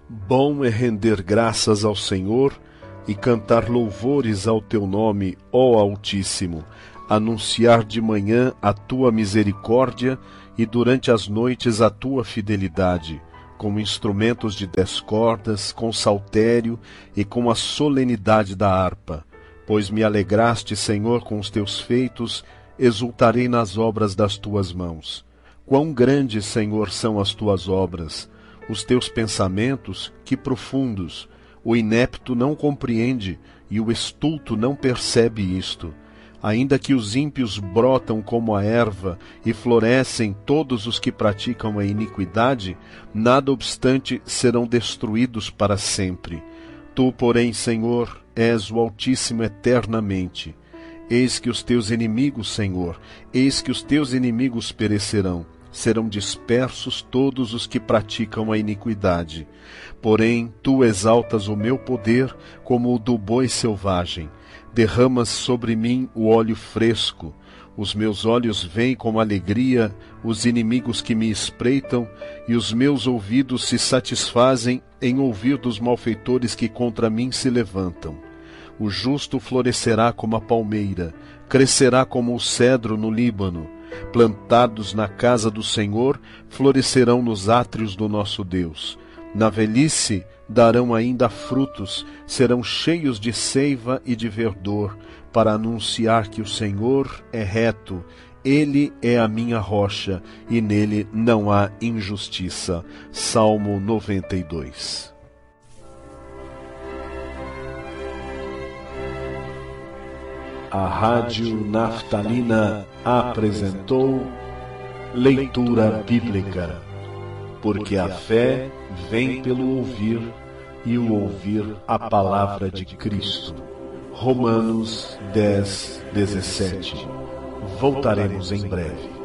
Bom é render graças ao Senhor e cantar louvores ao teu nome, ó Altíssimo, anunciar de manhã a tua misericórdia e durante as noites a tua fidelidade, com instrumentos de 10 cordas, com saltério e com a solenidade da harpa. Pois me alegraste, Senhor, com os teus feitos, exultarei nas obras das tuas mãos. Quão grandes, Senhor, são as tuas obras! Os teus pensamentos, que profundos! O inepto não compreende e o estulto não percebe isto. Ainda que os ímpios brotam como a erva e florescem todos os que praticam a iniquidade, nada obstante serão destruídos para sempre. Tu, porém, Senhor, és o Altíssimo eternamente. Eis que os teus inimigos, Senhor, eis que os teus inimigos perecerão. Serão dispersos todos os que praticam a iniquidade. Porém, tu exaltas o meu poder como o do boi selvagem. Derramas sobre mim o óleo fresco. Os meus olhos veem com alegria os inimigos que me espreitam, e os meus ouvidos se satisfazem em ouvir dos malfeitores que contra mim se levantam. O justo florescerá como a palmeira, crescerá como o cedro no Líbano. Plantados na casa do Senhor, florescerão nos átrios do nosso Deus. Na velhice darão ainda frutos, serão cheios de seiva e de verdor, para anunciar que o Senhor é reto, Ele é a minha rocha, e nele não há injustiça. Salmo 92. A Rádio Naftalina apresentou Leitura Bíblica, porque a fé vem pelo ouvir e o ouvir a palavra de Cristo. Romanos 10:17. Voltaremos em breve.